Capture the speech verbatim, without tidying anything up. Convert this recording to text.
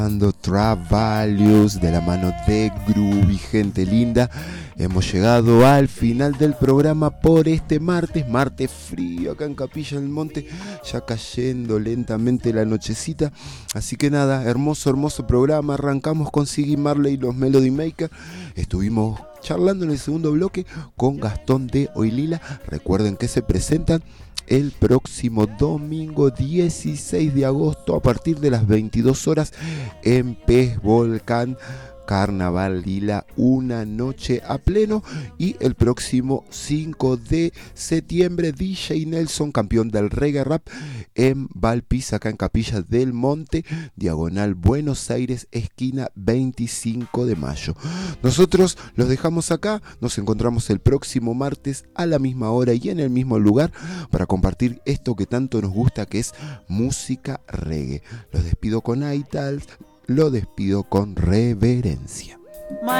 Travalius de la mano de Groovy, gente linda. Hemos llegado al final del programa por este martes, martes frío acá en Capilla del Monte, ya cayendo lentamente la nochecita. Así que nada, hermoso, hermoso programa. Arrancamos con Ziggy Marley y los Melody Maker. Estuvimos charlando en el segundo bloque con Gastón de Oilila. Recuerden que se presentan el próximo domingo dieciséis de agosto a partir de las veintidós horas en Pez Volcán. Carnaval Lila, una noche a pleno. Y el próximo cinco de septiembre D J Nelson, campeón del reggae rap, en Valpisa, acá en Capilla del Monte, diagonal Buenos Aires, esquina veinticinco de mayo. Nosotros los dejamos acá, nos encontramos el próximo martes a la misma hora y en el mismo lugar para compartir esto que tanto nos gusta, que es música reggae. Los despido con Aitals, lo despido con reverencia.